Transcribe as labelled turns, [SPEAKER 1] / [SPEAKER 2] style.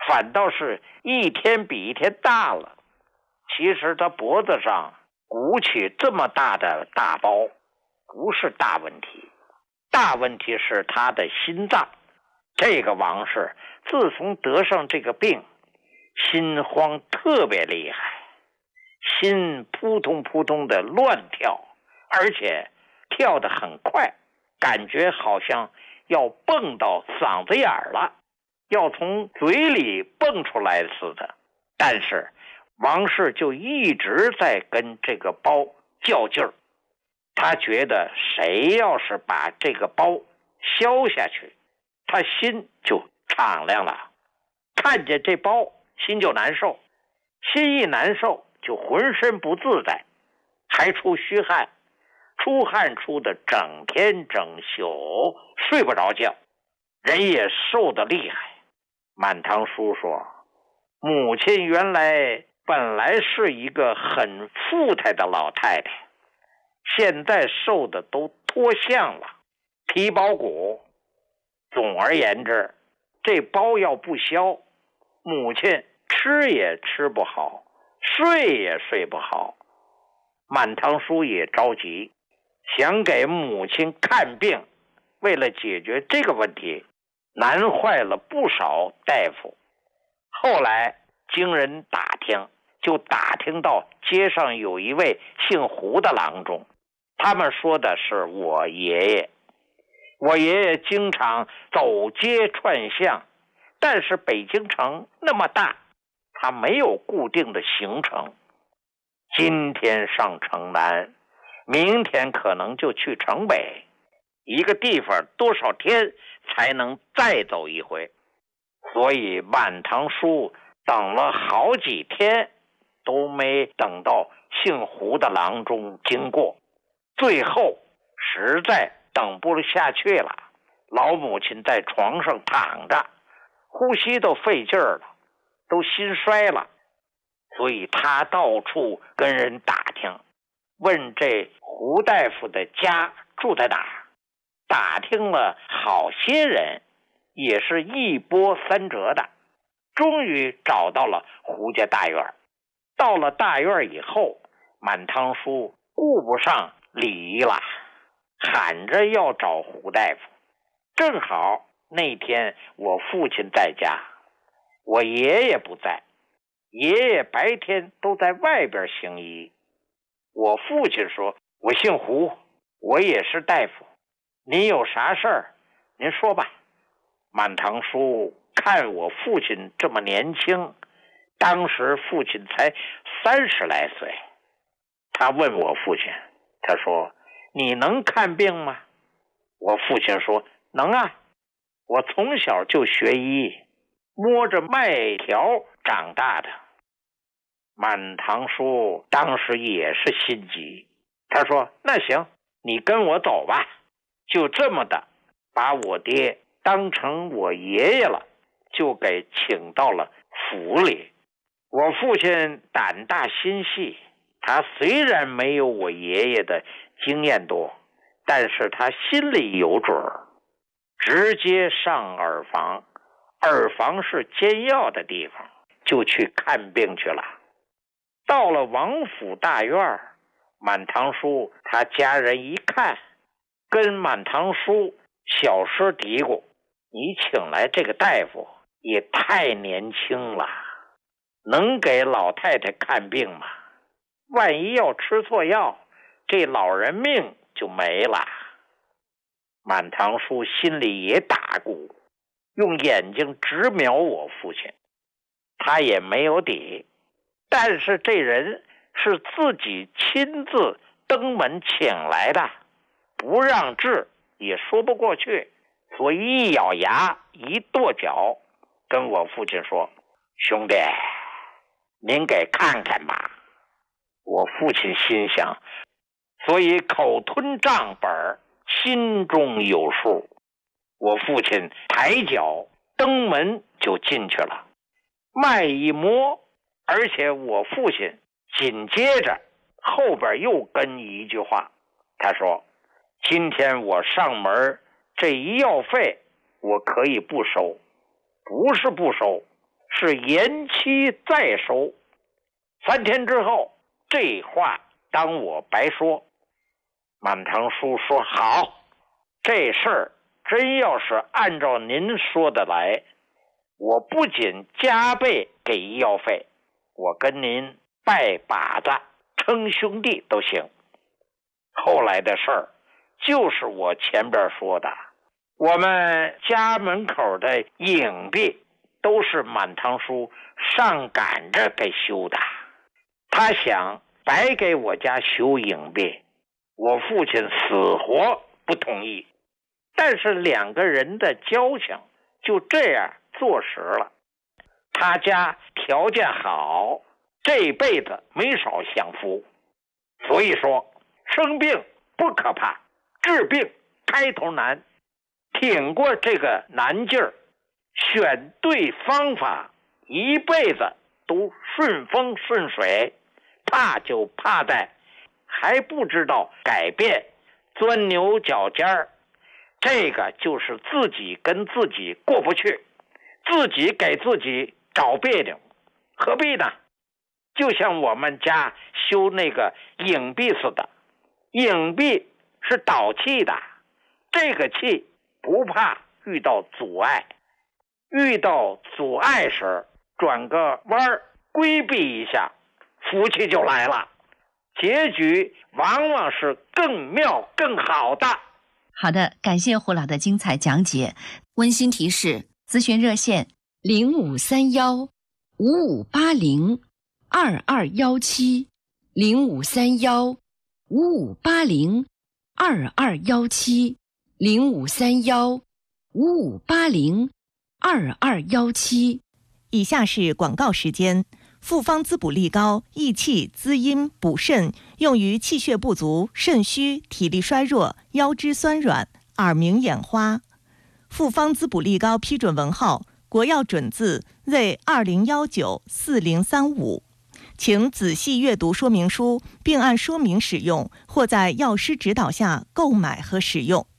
[SPEAKER 1] 反倒是一天比一天大了。其实他脖子上鼓起这么大的大包不是大问题，大问题是他的心脏。这个王氏自从得上这个病，心慌特别厉害，心扑通扑通的乱跳，而且跳得很快，感觉好像要蹦到嗓子眼了，要从嘴里蹦出来似的。但是王氏就一直在跟这个包较劲儿，他觉得谁要是把这个包消下去，他心就敞亮了。看见这包心就难受，心一难受就浑身不自在，还出虚汗，出汗出的整天整宿睡不着觉，人也瘦得厉害。满堂叔说，母亲原来本来是一个很富态的老太太，现在瘦的都脱相了，皮包骨。总而言之，这包要不消，母亲吃也吃不好，睡也睡不好。满堂叔也着急，想给母亲看病，为了解决这个问题，难坏了不少大夫。后来经人打听，就打听到街上有一位姓胡的郎中，他们说的是我爷爷。我爷爷经常走街串巷，但是北京城那么大，他没有固定的行程。今天上城南，明天可能就去城北，一个地方多少天才能再走一回。所以满堂叔等了好几天都没等到姓胡的郎中经过，最后实在等不下去了，老母亲在床上躺着，呼吸都费劲儿了，都心衰了。所以他到处跟人打听，问这胡大夫的家住在哪儿。打听了好些人，也是一波三折的，终于找到了胡家大院。到了大院以后，满堂叔顾不上礼仪了，喊着要找胡大夫。正好那天我父亲在家，我爷爷不在，爷爷白天都在外边行医。我父亲说，我姓胡，我也是大夫，您有啥事儿您说吧。满堂叔看我父亲这么年轻，当时父亲才30来岁，他问我父亲，他说，你能看病吗？我父亲说，能啊，我从小就学医，摸着麦条长大的。满堂叔当时也是心急，他说，那行，你跟我走吧。就这么的把我爹当成我爷爷了，就给请到了府里。我父亲胆大心细，他虽然没有我爷爷的经验多，但是他心里有准儿，直接上耳房，耳房是煎药的地方，就去看病去了。到了王府大院，满堂叔他家人一看，跟满堂叔小声嘀咕，你请来这个大夫也太年轻了，能给老太太看病吗？万一要吃错药，这老人命就没了。满堂叔心里也打鼓，用眼睛直瞄我父亲，他也没有底，但是这人是自己亲自登门请来的，不让治也说不过去，所以一咬牙一跺脚，跟我父亲说，兄弟，您给看看吧。我父亲心想，所以口吞账本，心中有数。我父亲抬脚登门就进去了，脉一摸，而且我父亲紧接着后边又跟一句话，他说，今天我上门，这医药费我可以不收，不是不收， 是延期再收。3天之后，这话当我白说。满堂叔说好，这事儿真要是按照您说的来，我不仅加倍给医药费，我跟您拜把子称兄弟都行。后来的事儿就是我前边说的，我们家门口的影壁都是满堂叔上赶着给修的。他想白给我家修影壁，我父亲死活不同意，但是2个人的交情就这样坐实了。他家条件好，这辈子没少享福。所以说，生病不可怕，治病开头难。挺过这个难劲儿，选对方法，一辈子都顺风顺水。怕就怕在还不知道改变，钻牛角尖儿，这个就是自己跟自己过不去，自己给自己找别扭，何必呢？就像我们家修那个影壁似的，影壁是导气的，这个气不怕遇到阻碍，遇到阻碍时转个弯儿规避一下，福气就来了，结局往往是更妙更好的。
[SPEAKER 2] 好的，感谢胡老的精彩讲解。温馨提示：咨询热线
[SPEAKER 3] 0531-5580，2217，0531-5580，2217。以下是广告时间。复方滋补力高，益气滋阴补肾，用于气血不足、肾虚、体力衰弱、腰肢酸软、耳鸣眼花。复方滋补力高批准文号：国药准字 Z20194035，请仔细阅读说明书，并按说明使用，或在药师指导下购买和使用。